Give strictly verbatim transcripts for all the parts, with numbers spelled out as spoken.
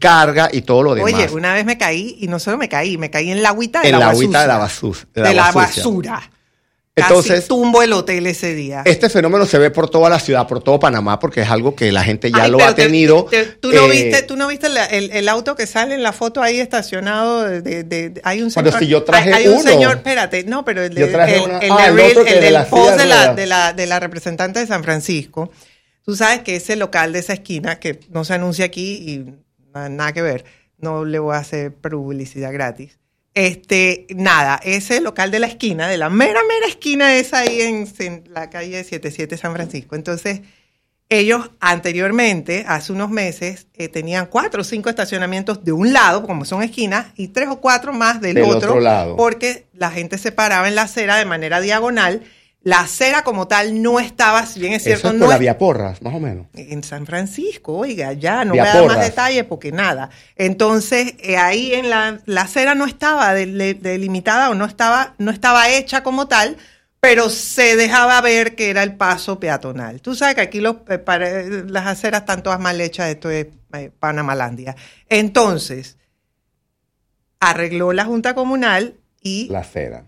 carga y todo lo demás. Oye, una vez me caí, y no solo me caí, me caí en la agüita de en la, la agua agüita sucia, de la, basu- de la, de la basura. basura. Entonces, casi tumbo el hotel ese día. Este fenómeno se ve por toda la ciudad, por todo Panamá, porque es algo que la gente ya Ay, lo pero ha te- tenido. te- ¿Tú no eh, viste, tú no viste la- el, el auto que sale en la foto ahí estacionado? De, de- de- hay un Pero señor. si yo traje hay, hay un uno. señor, espérate, no, pero el, de, Yo traje el, una- el, ah, de el Real- otro que el de del la post silla de la, rueda. de, la, de la representante de San Francisco. Tú sabes que ese local de esa esquina, que no se anuncia aquí y nada, nada que ver, no le voy a hacer publicidad gratis. Este, nada, ese local de la esquina, de la mera, mera esquina esa ahí en, en la calle setenta y siete San Francisco. Entonces, ellos anteriormente, hace unos meses, eh, tenían cuatro o cinco estacionamientos de un lado, como son esquinas, y tres o cuatro más del, Del otro, otro lado. porque la gente se paraba en la acera de manera diagonal. La acera como tal no estaba, si bien es cierto, Eso es no por la es- Vía Porras, más o menos. en San Francisco, oiga, ya no Vía voy a dar más Porras. detalles porque nada. Entonces, eh, ahí en la, la acera no estaba del- delimitada o no estaba, no estaba hecha como tal, pero se dejaba ver que era el paso peatonal. Tú sabes que aquí los, eh, para- las aceras están todas mal hechas, esto es eh, Panamalandia. Entonces, arregló la Junta Comunal y La acera.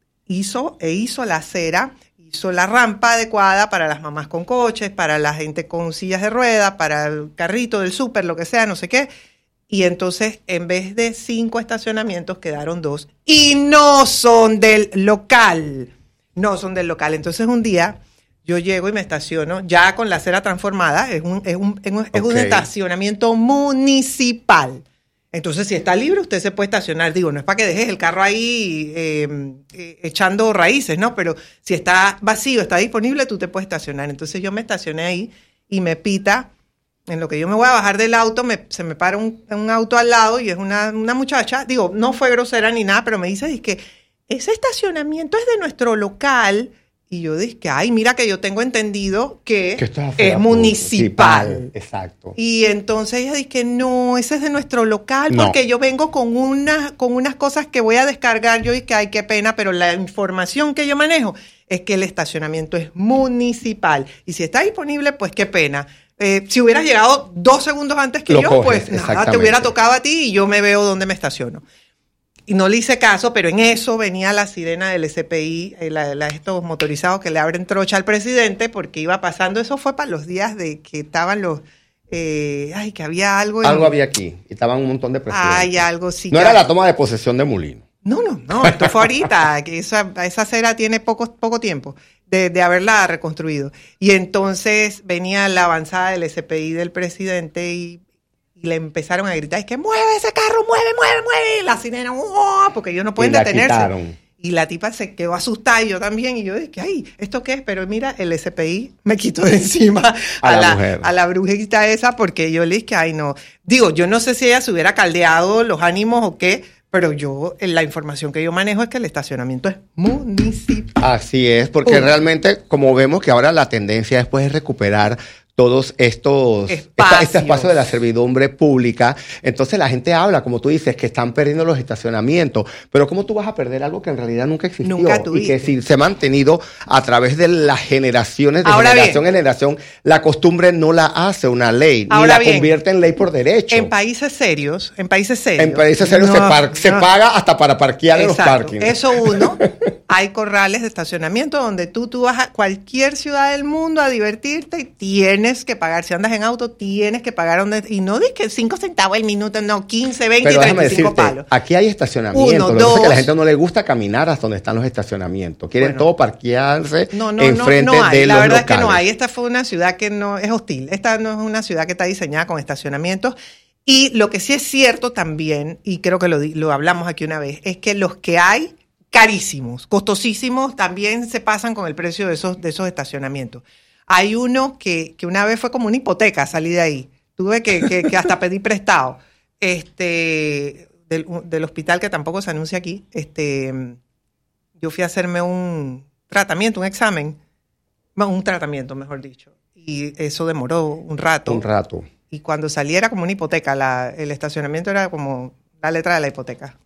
hizo e hizo la acera, hizo la rampa adecuada para las mamás con coches, para la gente con sillas de ruedas, para el carrito del súper, lo que sea, no sé qué. Y entonces, en vez de cinco estacionamientos, quedaron dos. Y no son del local. No son del local. Entonces, un día, yo llego y me estaciono, ya con la acera transformada, es un, es un, es un, es un Ok. estacionamiento municipal. Entonces, si está libre, usted se puede estacionar. Digo, no es para que dejes el carro ahí eh, eh, echando raíces, ¿no? Pero si está vacío, está disponible, tú te puedes estacionar. Entonces, yo me estacioné ahí y me pita. En lo que yo me voy a bajar del auto, me, se me para un, un auto al lado y es una, una muchacha. Digo, no fue grosera ni nada, pero me dice, es que ese estacionamiento es de nuestro local. Y yo dije, ay, mira que yo tengo entendido que, Que esto es afuera, es municipal. municipal, exacto. Y entonces ella dice que no, ese es de nuestro local, No. porque yo vengo con, una, con unas cosas que voy a descargar. Yo dije, ay, qué pena, pero la información que yo manejo es que el estacionamiento es municipal. Y si está disponible, pues qué pena. Eh, si hubieras llegado dos segundos antes que Lo yo, coges, pues nada, te exactamente. hubiera tocado a ti y yo me veo dónde me estaciono. Y no le hice caso, pero en eso venía la sirena del S P I, eh, la, la, estos motorizados que le abren trocha al presidente, porque iba pasando. Eso fue para los días de que estaban los... Eh, ay, que había algo... En, Algo había aquí. Y estaban un montón de presidentes. Ay, algo sí. No que- era la toma de posesión de Mulino. No, no, no. Esto fue ahorita, que esa, esa acera tiene poco, poco tiempo de, de haberla reconstruido. Y entonces venía la avanzada del S P I del presidente y... Y le empezaron a gritar, es que mueve ese carro, mueve, mueve, mueve. Y la sirena, ¡oh! Porque ellos no pueden Y la detenerse. quitaron. Y la tipa se quedó asustada y yo también. Y yo dije, ay, ¿esto qué es? Pero mira, el S P I me quitó de encima a, A la la, mujer. a la brujita esa porque yo le dije, ay, no. Digo, yo no sé si ella se hubiera caldeado los ánimos o qué, pero yo, la información que yo manejo es que el estacionamiento es municipal. Así es, porque Uh. realmente, como vemos que ahora la tendencia después es recuperar todos estos Espacios. esta- este espacio de la servidumbre pública, entonces la gente habla, como tú dices, que están perdiendo los estacionamientos, pero ¿cómo tú vas a perder algo que en realidad nunca existió? Nunca y tuviste. que si se ha mantenido a través de las generaciones, de Ahora generación bien. en generación, la costumbre no la hace una ley, ni Ahora la bien. convierte en ley por derecho. En países serios, en países serios. En países serios no, se, par- se no. paga hasta para parquear en los Exacto. parkings. Eso uno, hay corrales de estacionamiento donde tú, tú vas a cualquier ciudad del mundo a divertirte y tienes que pagar. Si andas en auto, tienes que pagar donde, y no de que cinco centavos el minuto, no, quince, veinte, Pero déjame treinta y cinco decirte, palos. aquí hay estacionamientos. Uno, Lo que pasa es que a la dos. gente no le gusta caminar hasta donde están los estacionamientos. Quieren Bueno. todo parquearse No, no, no, enfrente no hay. de La los verdad locales. es que no hay. Esta fue una ciudad que no es hostil. Esta no es una ciudad que está diseñada con estacionamientos. Y lo que sí es cierto también, y creo que lo, di- lo hablamos aquí una vez, es que los que hay, carísimos, costosísimos, también se pasan con el precio de esos, de esos estacionamientos. Hay uno que, que una vez fue como una hipoteca, salí de ahí. Tuve que, que, que hasta pedir prestado. Este, del, del hospital que tampoco se anuncia aquí. Este, yo fui a hacerme un tratamiento, un examen. Bueno, un tratamiento, mejor dicho. Y eso demoró un rato. Un rato. Y cuando salí era como una hipoteca. La, el estacionamiento era como la letra de la hipoteca.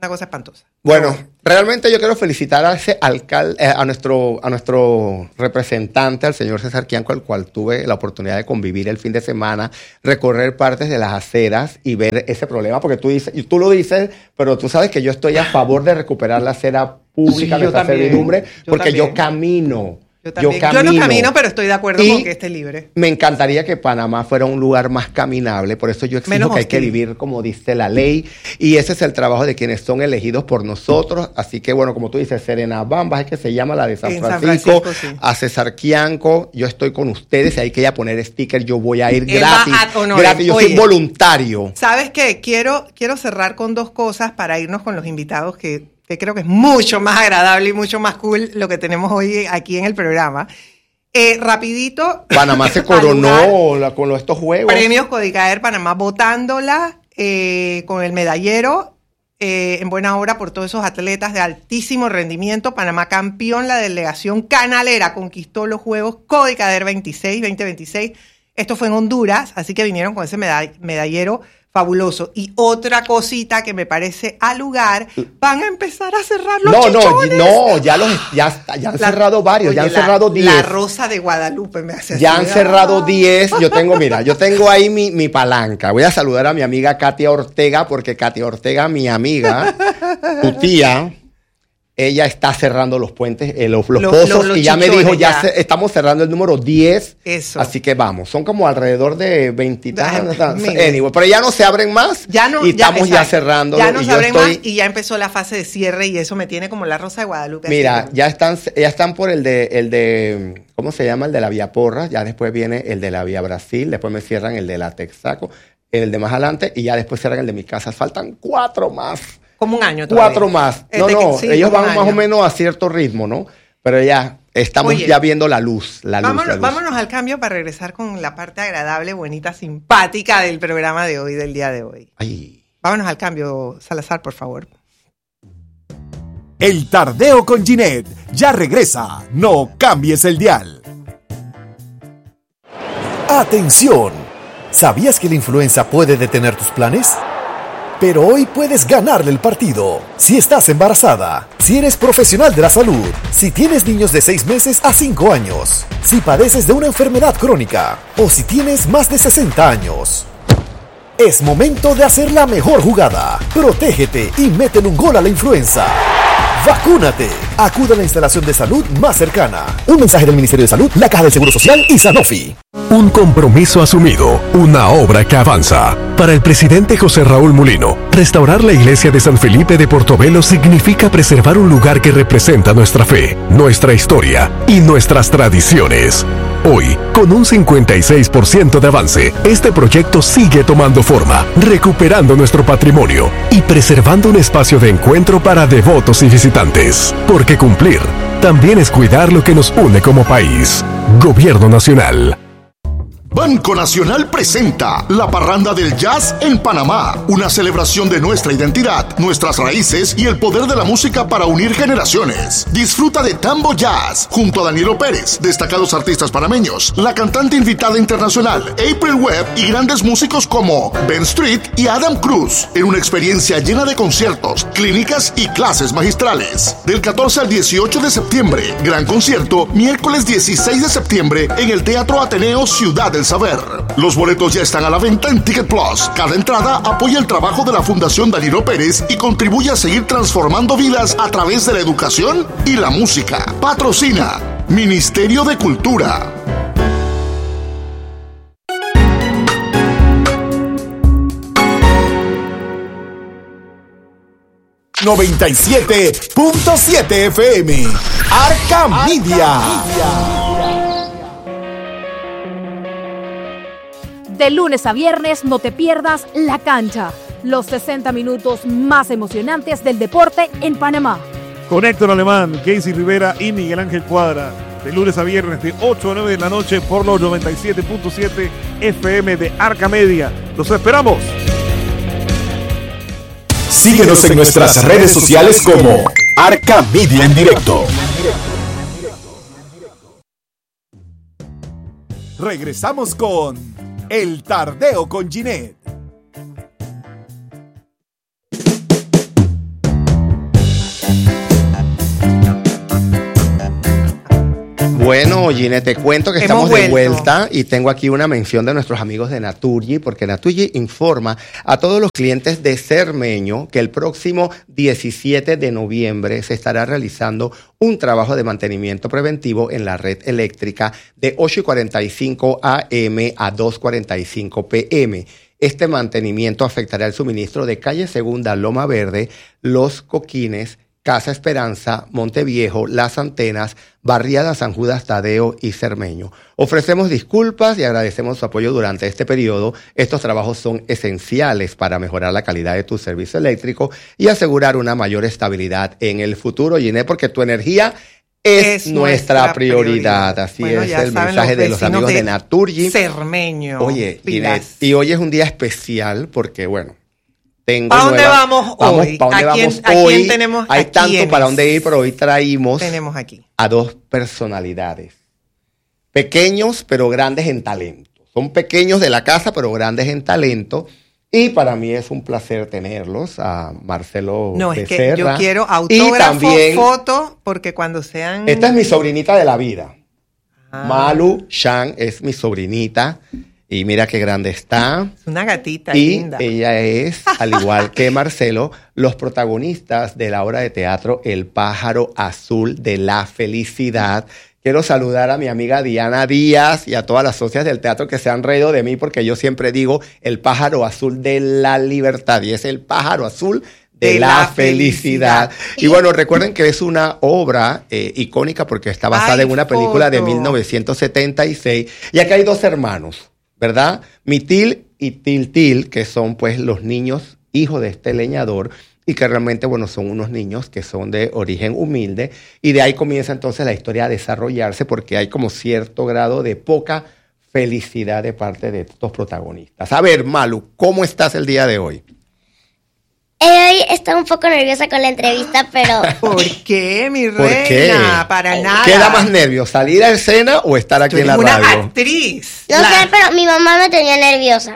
Una cosa espantosa. Bueno, realmente yo quiero felicitar a ese alcalde, a nuestro, a nuestro representante, al señor César Quianco, al cual tuve la oportunidad de convivir el fin de semana, recorrer partes de las aceras y ver ese problema, porque tú dices, tú lo dices, pero tú sabes que yo estoy a favor de recuperar la acera pública, sí, nuestra servidumbre, porque también. yo camino. Yo, yo, yo no camino, pero estoy de acuerdo con que esté libre. Me encantaría que Panamá fuera un lugar más caminable, por eso yo exijo Menos que hostil. Hay que vivir como dice la ley, y ese es el trabajo de quienes son elegidos por nosotros. Así que, bueno, como tú dices, Serena Bambas es que se llama la de San en Francisco, San Francisco sí. A César Quianco, yo estoy con ustedes, hay que ya poner sticker, yo voy a ir Él gratis, gratis, yo Oye, soy voluntario. ¿Sabes qué? Quiero, quiero cerrar con dos cosas para irnos con los invitados que... que creo que es mucho más agradable y mucho más cool lo que tenemos hoy aquí en el programa. Eh, rapidito. Panamá se coronó la, con estos juegos. Premios Codicaer Panamá votándola eh, con el medallero eh, en buena hora por todos esos atletas de altísimo rendimiento. Panamá campeón, la delegación canalera conquistó los Juegos Codicaer veintiséis, veinte veintiséis. Esto fue en Honduras, así que vinieron con ese medall- medallero fabuloso. Y otra cosita que me parece al lugar, van a empezar a cerrar los no, chichones. No, no, ya, los, ya, ya han la, cerrado varios, oye, ya han la, cerrado diez. La Rosa de Guadalupe me hace Ya así, han cerrado diez. Yo tengo, mira, yo tengo ahí mi, mi palanca. Voy a saludar a mi amiga Katia Ortega, porque Katia Ortega, mi amiga, tu tía, ella está cerrando los puentes, eh, los, los, los pozos, los, los y ya me dijo, ya, ya. Se, estamos cerrando el número diez. Eso. Así que vamos, son como alrededor de veinte anyway, pero ya no se abren más ya no, y ya, estamos exacto. ya cerrando. Ya no y se abren estoy, más y ya empezó la fase de cierre y eso me tiene como la Rosa de Guadalupe. Mira, ya están, ya están por el de, el de, ¿cómo se llama? El de la Vía Porras, ya después viene el de la Vía Brasil, después me cierran el de la Texaco, el de más adelante y ya después cierran el de mi casa. Faltan cuatro más. Como un año todavía. Cuatro más. No, este no, que, sí, ellos van más o menos a cierto ritmo, ¿no? Pero ya estamos Oye, ya viendo la luz, la vámonos, luz, la luz. Vámonos al cambio para regresar con la parte agradable, bonita, simpática del programa de hoy, del día de hoy. Ay. Vámonos al cambio, Salazar, por favor. El Tardeo con Ginette ya regresa. No cambies el dial. Atención. ¿Sabías que la influenza puede detener tus planes? Pero hoy puedes ganarle el partido. Si estás embarazada, si eres profesional de la salud, si tienes niños de seis meses a cinco años, si padeces de una enfermedad crónica o si tienes más de sesenta años. Es momento de hacer la mejor jugada. Protégete y métele un gol a la influenza. ¡Vacúnate! Acude a la instalación de salud más cercana. Un mensaje del Ministerio de Salud, la Caja del Seguro Social y Sanofi. Un compromiso asumido, una obra que avanza. Para el presidente José Raúl Mulino, restaurar la iglesia de San Felipe de Portobelo significa preservar un lugar que representa nuestra fe, nuestra historia y nuestras tradiciones. Hoy, con un cincuenta y seis por ciento de avance, este proyecto sigue tomando forma, recuperando nuestro patrimonio y preservando un espacio de encuentro para devotos y visitantes. Porque cumplir también es cuidar lo que nos une como país. Gobierno Nacional. Banco Nacional presenta la Parranda del Jazz en Panamá, una celebración de nuestra identidad, nuestras raíces y el poder de la música para unir generaciones. Disfruta de Tambo Jazz junto a Danilo Pérez, destacados artistas panameños, la cantante invitada internacional April Webb y grandes músicos como Ben Street y Adam Cruz, en una experiencia llena de conciertos, clínicas y clases magistrales. Del catorce al dieciocho de septiembre, gran concierto, miércoles dieciséis de septiembre en el Teatro Ateneo Ciudad del Saber. Los boletos ya están a la venta en Ticket Plus. Cada entrada apoya el trabajo de la Fundación Danilo Pérez y contribuye a seguir transformando vidas a través de la educación y la música. Patrocina Ministerio de Cultura. noventa y siete punto siete F M. Arca Media. De lunes a viernes no te pierdas La Cancha, los sesenta minutos más emocionantes del deporte en Panamá. Con Héctor Alemán, Casey Rivera y Miguel Ángel Cuadra. De lunes a viernes de ocho a nueve de la noche por los noventa y siete punto siete F M de Arca Media. ¡Los esperamos! Síguenos en nuestras redes sociales como Arca Media en directo. Regresamos con El Tardeo con Ginette. Gine, te cuento que Hemos estamos de vuelto. vuelta y tengo aquí una mención de nuestros amigos de Naturgy, porque Naturgy informa a todos los clientes de Cermeño que el próximo diecisiete de noviembre se estará realizando un trabajo de mantenimiento preventivo en la red eléctrica de ocho y cuarenta y cinco a eme a dos y cuarenta y cinco pe eme. Este mantenimiento afectará el suministro de Calle Segunda, Loma Verde, Los Coquines, Casa Esperanza, Monteviejo, Las Antenas, Barriada San Judas Tadeo y Cermeño. Ofrecemos disculpas y agradecemos su apoyo durante este periodo. Estos trabajos son esenciales para mejorar la calidad de tu servicio eléctrico y asegurar una mayor estabilidad en el futuro, Giné, porque tu energía es, Es nuestra, nuestra prioridad. prioridad. Así Bueno, es ya el saben mensaje los de los vecinos amigos de, de Naturgy. Cermeño. Oye, pilas. Giné, y hoy es un día especial porque, bueno, tengo ¿Para dónde nueva- vamos vamos, hoy? ¿para dónde ¿A quién- vamos a quién hoy? tenemos Hay aquí tanto en para el- dónde ir, pero hoy traímos Tenemos aquí. a dos personalidades. Pequeños, pero grandes en talento. Son pequeños de la casa, pero grandes en talento. Y para mí es un placer tenerlos, a Marcelo No, es que Becerra. yo quiero Y autógrafo, también, foto, porque cuando sean... esta es mi sobrinita de la vida. Ah, Malu Shan es mi sobrinita. Y mira qué grande está. es una gatita Y linda. ella es, al igual que Marcelo, los protagonistas de la obra de teatro El pájaro azul de la felicidad. Quiero saludar a mi amiga Diana Díaz y a todas las socias del teatro que se han reído de mí porque yo siempre digo el pájaro azul de la libertad y es el pájaro azul de, De la, la felicidad. felicidad. Y bueno, recuerden que es una obra eh, icónica porque está basada Ay, en una película de foto. mil novecientos setenta y seis. Y aquí hay dos hermanos, ¿verdad? Mitil y Tiltil, que son pues los niños hijos de este leñador y que realmente, bueno, son unos niños que son de origen humilde y de ahí comienza entonces la historia a desarrollarse porque hay como cierto grado de poca felicidad de parte de estos protagonistas. A ver, Malu, ¿cómo estás el día de hoy? Hoy estoy un poco nerviosa con la entrevista, pero ¿Por qué, mi ¿Por reina? qué? Para nada. ¿Qué da más nervios, salir a escena o estar aquí Tú en la eres una radio? actriz. no La- sé, pero mi mamá me tenía nerviosa.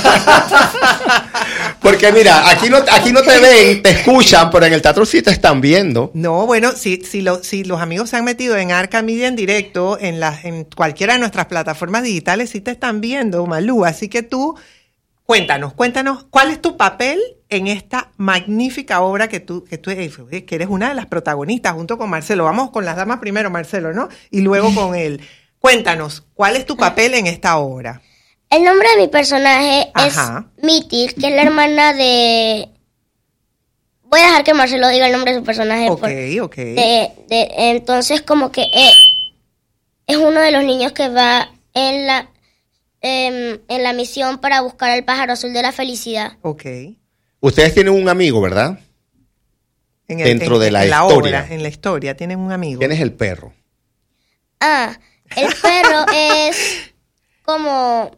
Porque mira, aquí no, aquí no te ven, te escuchan, pero en el teatro sí te están viendo. No, bueno, si, si, lo- si los amigos se han metido en Arca Media en directo, en, las en cualquiera de nuestras plataformas digitales, sí te están viendo, Malú. Así que tú, cuéntanos, cuéntanos, ¿cuál es tu papel en esta magnífica obra que tú, que tú que eres una de las protagonistas junto con Marcelo? Vamos con las damas primero, Marcelo, ¿no? Y luego con él. Cuéntanos, ¿cuál es tu papel en esta obra? El nombre de mi personaje Ajá. es Mitil, que es la hermana de... Voy a dejar que Marcelo diga el nombre de su personaje. Ok, por- ok. de- de- entonces, como que eh, es uno de los niños que va en la, em, en la misión para buscar el pájaro azul de la felicidad. Ok. Ustedes tienen un amigo, ¿verdad? En Dentro de la en historia. obra, en la historia, tienen un amigo. ¿Quién es el perro? Ah, el perro es como...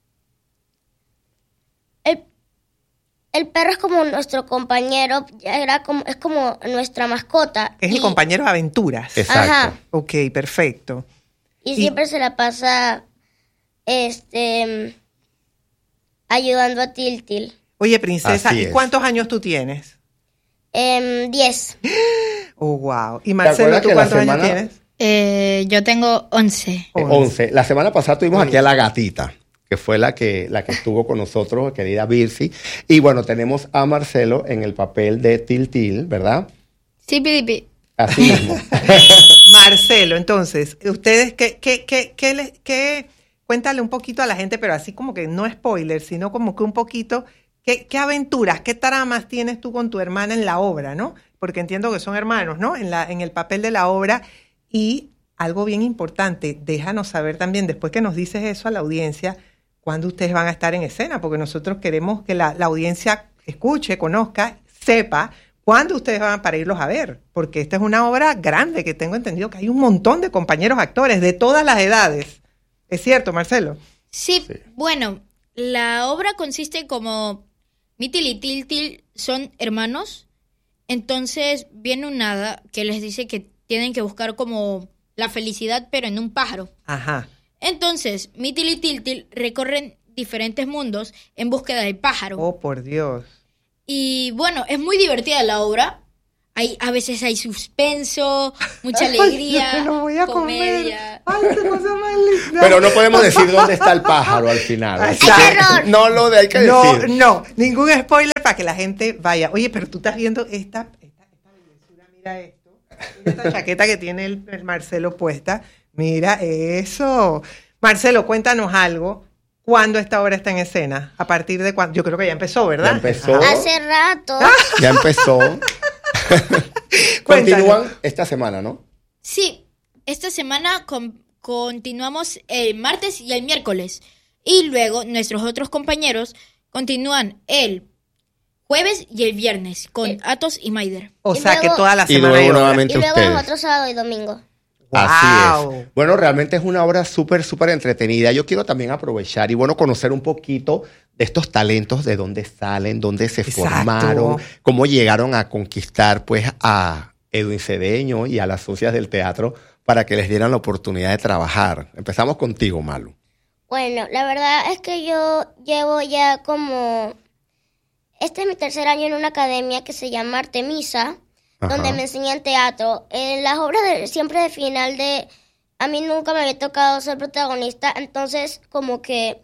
El, el perro es como nuestro compañero, era como, es como nuestra mascota. Es y, el compañero de aventuras. Exacto. Ajá. Ok, perfecto. y y- siempre se la pasa este ayudando a Tiltil. Oye, princesa, Así ¿y es. cuántos años tú tienes? Em, diez. Oh, wow. ¿Y Marcelo, acuerdas tú que la cuántos años semana- tienes? Eh, yo tengo once. Eh, once. La semana pasada tuvimos aquí a la gatita, que fue la que, la que estuvo con nosotros, querida Virsi. Y bueno, tenemos a Marcelo en el papel de Tiltil, ¿verdad? Sí, pidipi. Así mismo. Marcelo, entonces, ustedes, ¿qué, qué, qué, qué, les- qué- cuéntale un poquito a la gente, pero así como que no spoiler, sino como que un poquito, ¿qué, qué aventuras, qué tramas tienes tú con tu hermana en la obra, ¿no? Porque entiendo que son hermanos, ¿no? En, la, en el papel de la obra. Y algo bien importante, déjanos saber también, después que nos dices eso a la audiencia, cuándo ustedes van a estar en escena, porque nosotros queremos que la, la audiencia escuche, conozca, sepa cuándo ustedes van para irlos a ver, porque esta es una obra grande que tengo entendido que hay un montón de compañeros actores de todas las edades. ¿Es cierto, Marcelo? Sí, bueno, la obra consiste como Mitil y Tiltil son hermanos, entonces viene un hada que les dice que tienen que buscar como la felicidad, pero en un pájaro. Ajá. Entonces, Mitil y Tiltil recorren diferentes mundos en búsqueda del pájaro. Oh, por Dios. Y bueno, es muy divertida la obra. Hay, a veces hay suspenso, mucha alegría, Ay, yo me lo voy a comedia. Comer. Ay, qué cosa más linda. Pero no podemos decir dónde está el pájaro al final. Ay, Así que no lo de hay que no, decir. No, ningún spoiler para que la gente vaya. Oye, pero tú estás viendo esta, esta, esta bellezura, mira esto. Mira esta chaqueta que tiene el, el Marcelo puesta. Mira eso. Marcelo, cuéntanos algo. ¿Cuándo esta obra está en escena? ¿A partir de cuándo? Yo creo que ya empezó, ¿verdad? Ya empezó. Hace rato. Ya empezó. Continúan esta semana, ¿no? Sí, esta semana con- continuamos el martes y el miércoles. Y luego nuestros otros compañeros continúan el jueves y el viernes con Atos y Maider. O Y sea luego- que toda la Y semana luego hay obra. nuevamente Y luego ustedes. nosotros sábado y domingo. Así Wow. es. Bueno, realmente es una obra súper, súper entretenida. Yo quiero también aprovechar y, bueno, conocer un poquito de estos talentos, de dónde salen, dónde se Exacto. formaron, cómo llegaron a conquistar, pues, a Edwin Cedeño y a las socias del teatro para que les dieran la oportunidad de trabajar. Empezamos contigo, Malu. Bueno, la verdad es que yo llevo ya como... Este es mi tercer año en una academia que se llama Artemisa, Ajá. donde me enseñan teatro. En las obras de, siempre de final de... A mí nunca me había tocado ser protagonista, entonces como que...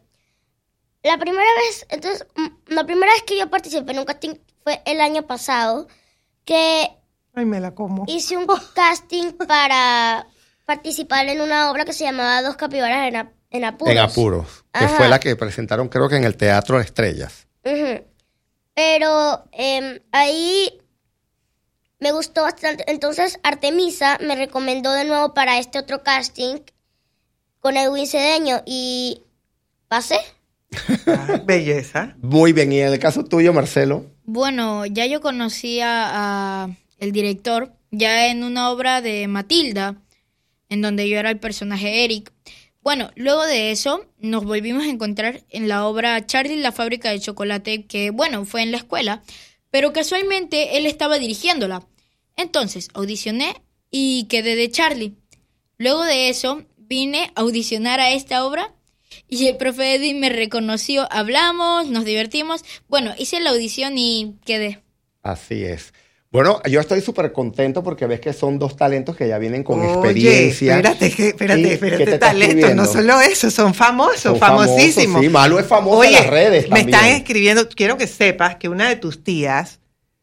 La primera vez, entonces, mm, la primera vez que yo participé en un casting fue el año pasado, que Ay, me la como. hice un casting para participar en una obra que se llamaba Dos capibaras en, ap- en apuros. En Apuros, que Ajá. fue la que presentaron, creo que en el Teatro Estrellas. Ujú. Pero em, ahí me gustó bastante. Entonces Artemisa me recomendó de nuevo para este otro casting con Edwin Cedeño y pasé. Ah, belleza. Muy bien, y en el caso tuyo, Marcelo. Bueno, ya yo conocía a el director ya en una obra de Matilda, en donde yo era el personaje Eric. Bueno, luego de eso nos volvimos a encontrar en la obra Charlie la fábrica de chocolate, que bueno, fue en la escuela, pero casualmente él estaba dirigiéndola. Entonces audicioné y quedé de Charlie. Luego de eso vine a audicionar a esta obra y el profe Edwin me reconoció, hablamos, nos divertimos. Bueno, hice la audición y quedé. Así es. Bueno, yo estoy súper contento porque ves que son dos talentos que ya vienen con Oye, experiencia. espérate, que, ¿Y espérate, qué espérate, te está talento, escribiendo? no solo eso, son famosos, Son famosos, famosísimos. sí, Malu es famosa Oye, en las redes me también. están escribiendo, quiero que sepas que una de tus tías,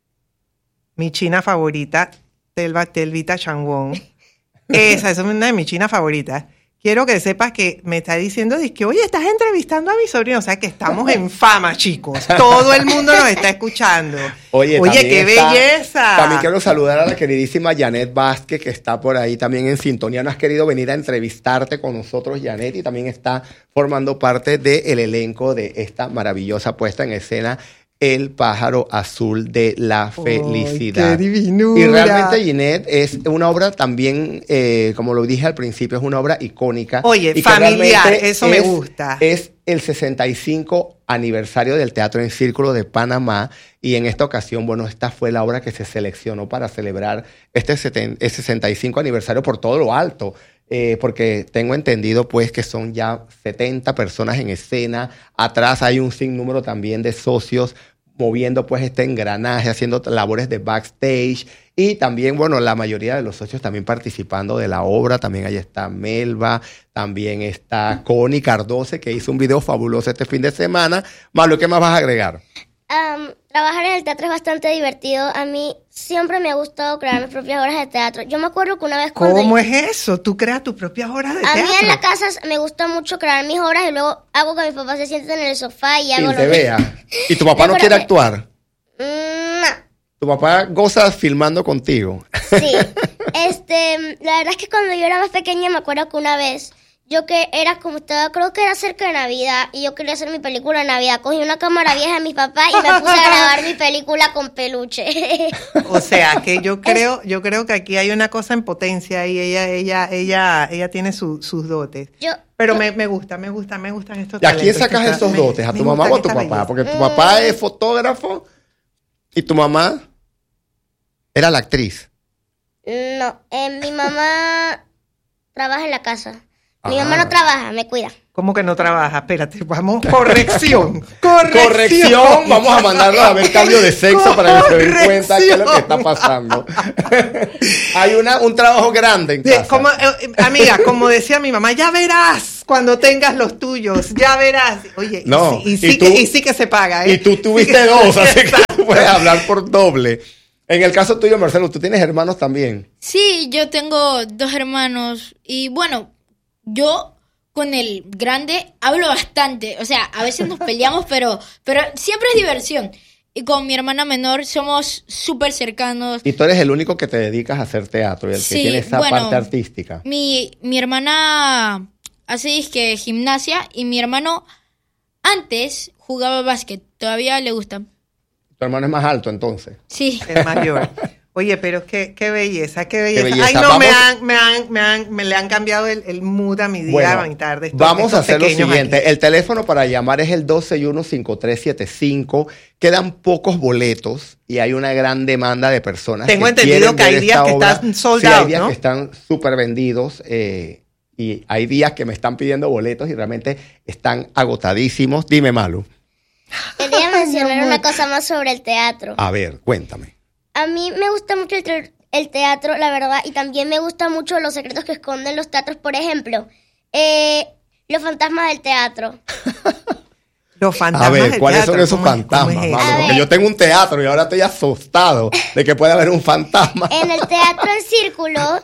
mi china favorita, Telva, Telvita Changwon, esa es una de mis chinas favoritas. Quiero que sepas que me está diciendo, que oye, estás entrevistando a mi sobrino, o sea que estamos en fama, chicos. Todo el mundo nos está escuchando. Oye, Oye, también qué está- belleza. También quiero saludar a la queridísima Janet Vázquez, que está por ahí también en sintonía. No has querido venir a entrevistarte con nosotros, Janet, y también está formando parte del elenco de esta maravillosa puesta en escena, El pájaro azul de la felicidad. ¡Qué divinura! Y realmente Ginette es una obra también, eh, como lo dije al principio, es una obra icónica. Oye, y que familiar, realmente eso me es- gusta. Es el sesenta y cinco aniversario del Teatro en Círculo de Panamá y en esta ocasión, bueno, esta fue la obra que se seleccionó para celebrar este seten- el sesenta y cinco aniversario por todo lo alto. Eh, porque tengo entendido pues que son ya setenta personas en escena, atrás hay un sinnúmero también de socios moviendo pues este engranaje, haciendo labores de backstage y también, bueno, la mayoría de los socios también participando de la obra, también ahí está Melba, también está Connie Cardoce que hizo un video fabuloso este fin de semana. Malu, ¿qué más vas a agregar? Am, trabajar en el teatro es bastante divertido. A mí siempre me ha gustado crear mis propias obras de teatro. Yo me acuerdo que una vez cuando... ¿Cómo es eso? ¿Tú creas tus propias obras de A teatro? mí en la casa me gusta mucho crear mis obras y luego hago que mis papás se sienten en el sofá y hago Y lo te que- vea. ¿Y tu papá no Pero- quiere actuar? Mm, no. ¿Tu papá goza filmando contigo? Sí. Este, la verdad es que cuando yo era más pequeña me acuerdo que una vez yo que era como estaba, creo que era cerca de Navidad y yo quería hacer mi película de Navidad. Cogí una cámara vieja de mi papá y me puse a grabar mi película con peluche. O sea, que yo creo, yo creo que aquí hay una cosa en potencia y ella, ella, ella, ella tiene su- sus dotes. Yo, Pero yo- me, me gusta, me gusta, me gustan estos ¿De a quién talentos sacas que están- esos me- dotes? ¿A me tu mamá gustan o a tu estas papá? bellezas. Porque tu papá es fotógrafo y tu mamá era la actriz. No, eh, mi mamá trabaja en la casa. Mi mamá no trabaja, me cuida. ¿Cómo que no trabaja? Espérate, vamos, corrección. Corrección. Corrección. Vamos a mandarlos a ver cambio de sexo para que se den cuenta qué es lo que está pasando. Hay una, un trabajo grande en casa. Como, eh, amiga, como decía mi mamá, ya verás cuando tengas los tuyos, ya verás. Oye, no, y, sí, y, sí y, tú, que, y sí que se paga, ¿eh? Y tú tuviste sí dos, así que tú puedes hablar por doble. En el caso tuyo, Marcelo, ¿tú tienes hermanos también? Sí, yo tengo dos hermanos y bueno, yo con el grande hablo bastante, o sea, a veces nos peleamos, pero, pero siempre es diversión. Y con mi hermana menor somos súper cercanos. Y tú eres el único que te dedicas a hacer teatro y el sí, que tiene esa bueno, parte artística. Mi, mi hermana hace disque gimnasia y mi hermano antes jugaba básquet, todavía le gusta. Tu hermano es más alto entonces. Sí. Es mayor. Oye, pero qué, qué belleza, qué belleza. Qué belleza. Ay, no, vamos, me han, me han, me han, me le han cambiado el, el mood a mi día, bueno, a mi tarde. Estos, vamos estos a hacer lo siguiente. Aquí. El teléfono para llamar es el dos seis uno, cinco tres siete cinco. Quedan pocos boletos y hay una gran demanda de personas. Tengo que entendido que hay días que están sold sí, out, hay días ¿no? que están súper vendidos eh, y hay días que me están pidiendo boletos y realmente están agotadísimos. Dime, Malu. Quería mencionar una cosa más sobre el teatro. A ver, cuéntame. A mí me gusta mucho el, te- el teatro, la verdad, y también me gustan mucho los secretos que esconden los teatros. Por ejemplo, eh, los fantasmas del teatro. Los fantasmas A ver, del ¿cuáles teatro? son esos ¿Cómo es- fantasmas, cómo es Malu? eso? Porque yo tengo un teatro y ahora estoy asustado de que pueda haber un fantasma. En el teatro en círculo,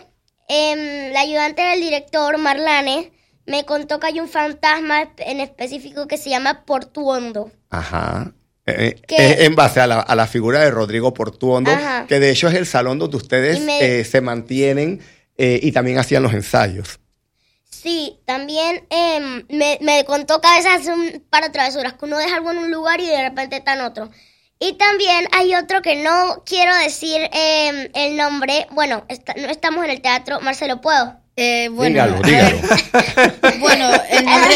eh, la ayudante del director, Marlane, me contó que hay un fantasma en específico que se llama Portuondo. Ajá. Eh, ¿Qué? eh, en base a la, a la figura de Rodrigo Portuondo, Ajá. que de hecho es el salón donde ustedes me... eh, se mantienen eh, y también hacían los ensayos. Sí, también eh, me, me contó que a veces hace un par de travesuras, que uno deja algo en un lugar y de repente está en otro. Y también hay otro que no quiero decir eh, el nombre. Bueno, está, no estamos en el teatro. Marcelo, ¿puedo? Eh, bueno, dígalo, dígalo. bueno, el nombre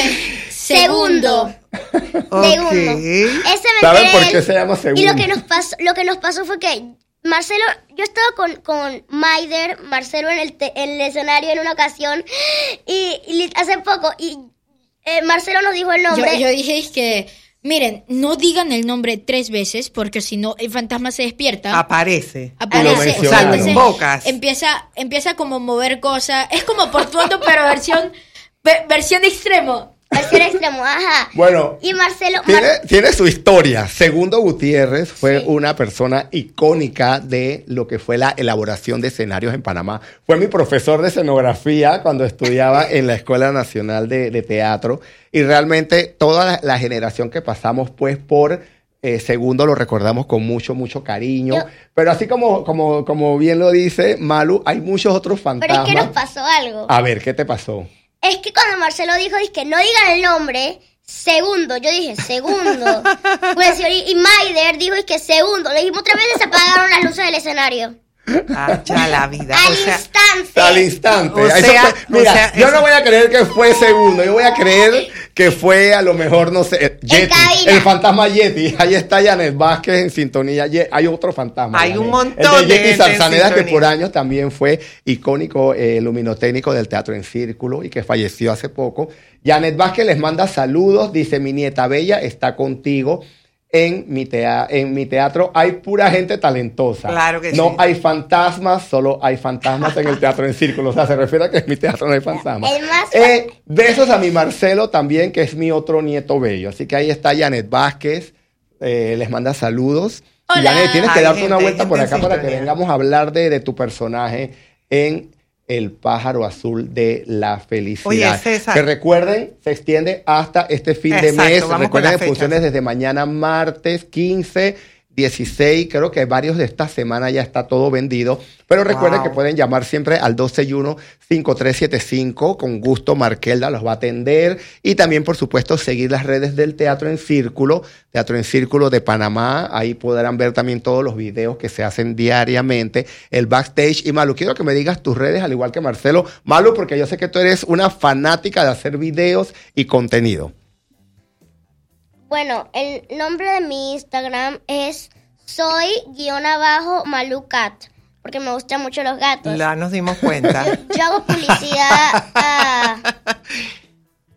Segundo. Okay. Segundo. Ese me ¿Saben enteré por él. qué se llama segundo? Y lo que nos pasó, lo que nos pasó fue que Marcelo, yo estaba con, con Maider, Marcelo en el, te, en el escenario en una ocasión y, y hace poco y eh, Marcelo nos dijo el nombre. Yo, yo dije es que, miren, no digan el nombre tres veces porque si no el fantasma se despierta. Aparece. Aparece. Y lo o sea, lo mencionaron. invocas. Empieza, empieza como a mover cosas. Es como Portuondo, pero versión, ve- versión extremo. Versión extremo, ajá. Bueno, Y Marcelo... tiene, Mar- tiene su historia. Segundo Gutiérrez fue Sí. una persona icónica de lo que fue la elaboración de escenarios en Panamá. Fue mi profesor de escenografía cuando estudiaba en la Escuela Nacional de, de Teatro. Y realmente toda la, la generación que pasamos, pues, por eh, Segundo lo recordamos con mucho, mucho cariño. Yo- Pero así como, como, como bien lo dice Malu, hay muchos otros Pero fantasmas. es que nos pasó algo. A ver, ¿qué te pasó? Es que cuando Marcelo dijo, dice que no digan el nombre, segundo, yo dije, segundo. Pues, y, y Maider dijo, que segundo. Le dijimos tres veces, se apagaron las luces del escenario. Ah, ya la vida. Al O sea, instante. Al instante. O Eso sea, fue- mira, o sea, yo eso- no voy a creer que fue segundo. Yo voy a creer que fue a lo mejor, no sé, Yeti. cabina. El fantasma Yeti. Ahí está Janet Vázquez en sintonía. Ye- Hay otro fantasma. Hay Janet. un montón El de de Yeti gente en Zarzaneda, que sintonía. por años también fue icónico eh, luminotécnico del Teatro en Círculo y que falleció hace poco. Janet Vázquez les manda saludos. Dice, mi nieta bella está contigo. En mi, tea- en mi teatro hay pura gente talentosa. Claro que no sí. hay fantasmas, solo hay fantasmas en el teatro en círculo. O sea, se refiere a que en mi teatro no hay fantasmas. El más- Eh, besos a mi Marcelo también, que es mi otro nieto bello. Así que ahí está Janet Vázquez. eh, les manda saludos. Y Hola. Janet, tienes que Hay darte una gente, vuelta por gente en acá para que sintonía. vengamos a hablar de, de tu personaje en El pájaro azul de la felicidad. Oye, César. Que recuerden, se extiende hasta este fin Exacto, de mes. vamos con Recuerden las en funciones fechas. desde mañana martes quince, dieciséis, creo que varios de esta semana ya está todo vendido. Pero recuerden Wow. que pueden llamar siempre al dos seis uno, cinco tres siete cinco. Con gusto, Markelda los va a atender. Y también, por supuesto, seguir las redes del Teatro en Círculo, Teatro en Círculo de Panamá. Ahí podrán ver también todos los videos que se hacen diariamente, el backstage. Y Malu, quiero que me digas tus redes, al igual que Marcelo. Malu, porque yo sé que tú eres una fanática de hacer videos y contenido. Bueno, el nombre de mi Instagram es soy guión abajo malucat, porque me gustan mucho los gatos. Ya nos dimos cuenta. Yo hago publicidad a,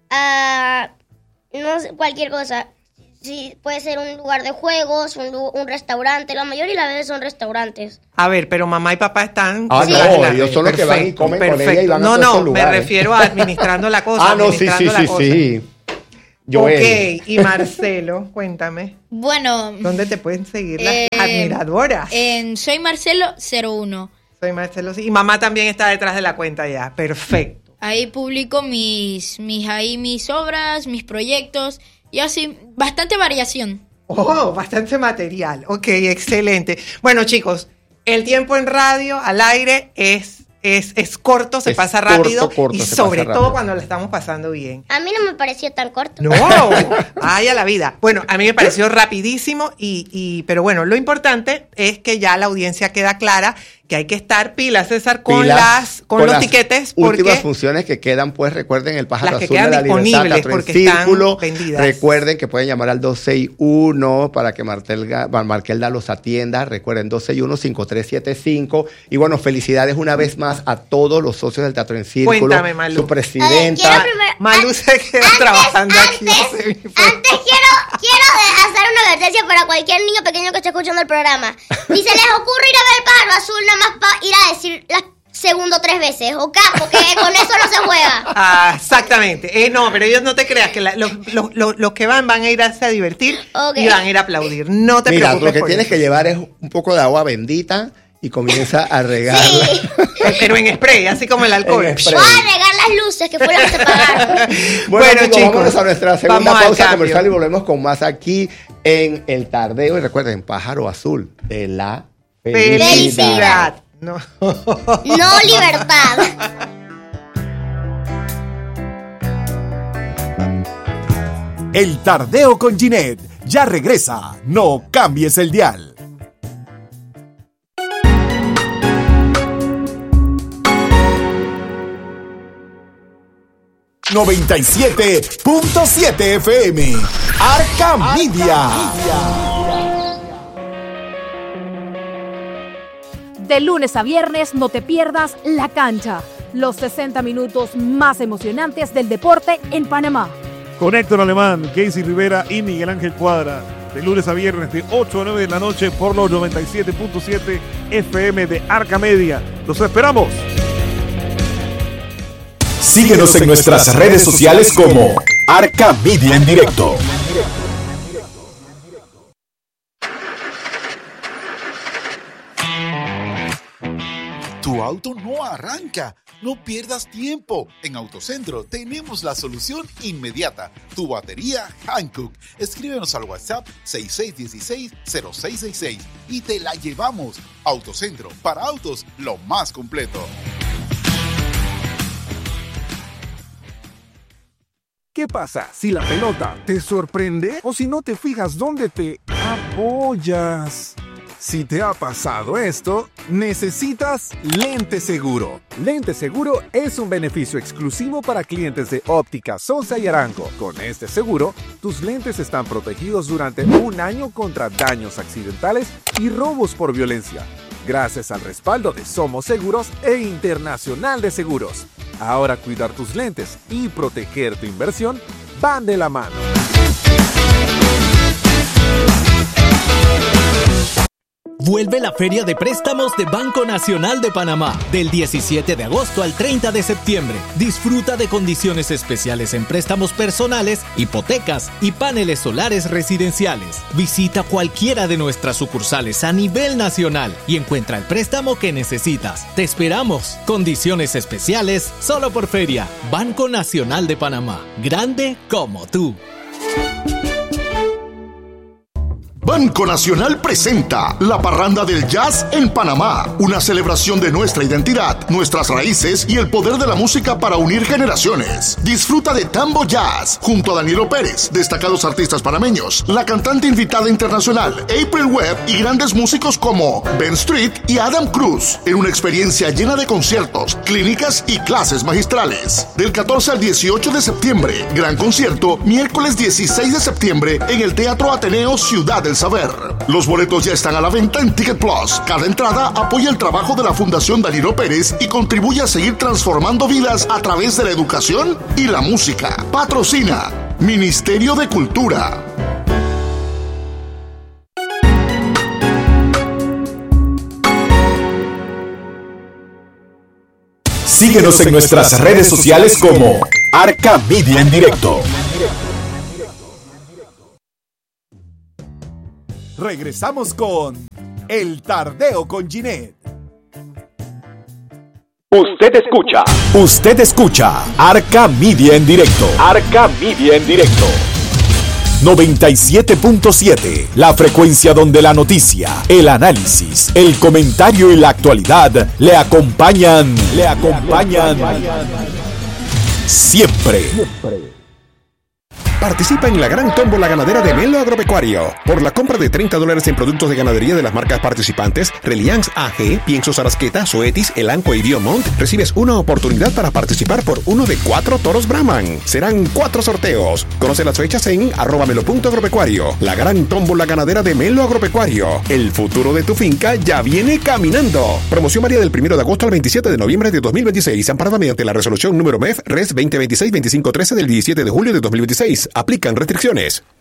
a, no sé, cualquier cosa. Sí, puede ser un lugar de juegos, un, un restaurante. La mayoría de las veces son restaurantes. A ver, pero mamá y papá están... Ah, sí, no, ellos son los que van y comen perfecto. Con ella y van no, a No, no, no, me refiero a administrando la cosa. Ah, no, sí, sí, sí, sí. Ok, y Marcelo, cuéntame. Bueno. ¿Dónde te pueden seguir las eh, admiradoras? En Soy Marcelo cero uno. Soy Marcelo, sí. Y mamá también está detrás de la cuenta ya. Perfecto. Ahí publico mis, mis, ahí mis obras, mis proyectos... Y así, bastante variación. Oh, bastante material. Ok, excelente. Bueno, chicos, el tiempo en radio, al aire, es, es, es corto, se es pasa rápido. Corto, corto, y sobre todo rápido. Cuando lo estamos pasando bien. A mí no me pareció tan corto. No, ay, a la vida. Bueno, a mí me pareció rapidísimo, y, y, pero bueno, lo importante es que ya la audiencia queda clara que hay que estar pilas, César, con pilas, las con, con los las tiquetes. Porque últimas funciones que quedan, pues recuerden el Pájaro Azul de la Libertad, Teatro porque en Círculo. Están vendidas. Recuerden que pueden llamar al dos seis uno para que Martelga, Markelda los atienda. Recuerden, dos seis uno, cinco tres siete cinco. Y bueno, felicidades una vez más a todos los socios del Teatro en Círculo. Cuéntame, Malú. Su presidenta. Ver, primer, Malú se queda antes, trabajando antes, aquí. Antes, antes quiero, quiero hacer una advertencia para cualquier niño pequeño que esté escuchando el programa. Si se les ocurre ir a ver el Pájaro Azul, nada más para ir a decir la segundo tres veces, ¿ok? Porque con eso no se juega. Ah, exactamente. Eh, no, pero ellos no te creas que la, los, los, los, los que van van a ir a, a divertir okay. y van a ir a aplaudir. No te Mira, preocupes. Lo que tienes eso. que llevar es un poco de agua bendita y comienza a regarla. Sí. Pero en spray, así como el alcohol. Voy a regar las luces, que fue lo que se pagaron. Bueno, bueno chicos, chicos, vámonos a nuestra segunda pausa comercial y volvemos con más aquí en El Tardeo. Y recuerden, Pájaro Azul de la felicidad. felicidad. No. No libertad. El Tardeo con Ginette ya regresa. No cambies el dial. noventa y siete punto siete F M. Arca Media. De lunes a viernes no te pierdas La Cancha, los sesenta minutos más emocionantes del deporte en Panamá. Con Héctor Alemán, Casey Rivera y Miguel Ángel Cuadra. De lunes a viernes de ocho a nueve de la noche por los noventa y siete punto siete F M de Arca Media. ¡Los esperamos! Síguenos en nuestras redes sociales como Arca Media en directo. Tu auto no arranca. No pierdas tiempo. En Autocentro tenemos la solución inmediata. Tu batería Hankook. Escríbenos al WhatsApp seis seis uno seis, cero seis seis seis y te la llevamos. Autocentro, para autos, lo más completo. ¿Qué pasa si la pelota te sorprende o si no te fijas dónde te apoyas? Si te ha pasado esto, necesitas Lente Seguro. Lente Seguro es un beneficio exclusivo para clientes de Óptica Sosa y Arango. Con este seguro, tus lentes están protegidos durante un año contra daños accidentales y robos por violencia, gracias al respaldo de Somos Seguros e Internacional de Seguros. Ahora cuidar tus lentes y proteger tu inversión van de la mano. Vuelve la Feria de Préstamos de Banco Nacional de Panamá, del diecisiete de agosto al treinta de septiembre. Disfruta de condiciones especiales en préstamos personales, hipotecas y paneles solares residenciales. Visita cualquiera de nuestras sucursales a nivel nacional y encuentra el préstamo que necesitas. Te esperamos. Condiciones especiales solo por Feria. Banco Nacional de Panamá. Grande como tú. Banco Nacional presenta la Parranda del Jazz en Panamá, una celebración de nuestra identidad, nuestras raíces y el poder de la música para unir generaciones. Disfruta de Tambo Jazz junto a Danilo Pérez, destacados artistas panameños, la cantante invitada internacional April Webb y grandes músicos como Ben Street y Adam Cruz, en una experiencia llena de conciertos, clínicas y clases magistrales. Del catorce al dieciocho de septiembre, gran concierto, miércoles dieciséis de septiembre en el Teatro Ateneo Ciudad del saber. Los boletos ya están a la venta en Ticket Plus. Cada entrada apoya el trabajo de la Fundación Danilo Pérez y contribuye a seguir transformando vidas a través de la educación y la música. Patrocina Ministerio de Cultura. Síguenos en nuestras redes sociales como Arca Media en Directo. Regresamos con El Tardeo con Ginette. Usted escucha. Usted escucha Arca Media en Directo. Arca Media en Directo. noventa y siete punto siete, la frecuencia donde la noticia, el análisis, el comentario y la actualidad le acompañan, le acompañan siempre. Participa en la gran tómbola ganadera de Melo Agropecuario. Por la compra de treinta dólares en productos de ganadería de las marcas participantes, Reliance A G, Piensos Arasqueta, Zoetis, Elanco y Biomont, recibes una oportunidad para participar por uno de cuatro toros Brahman. Serán cuatro sorteos. Conoce las fechas en arroba melo.agropecuario. La gran tómbola ganadera de Melo Agropecuario. El futuro de tu finca ya viene caminando. Promoción varía del primero de agosto al veintisiete de noviembre de dos mil veintiséis, amparada mediante la resolución número M E F Res veinte veintiséis veinticinco trece del diecisiete de julio de dos mil veintiséis. Aplican restricciones.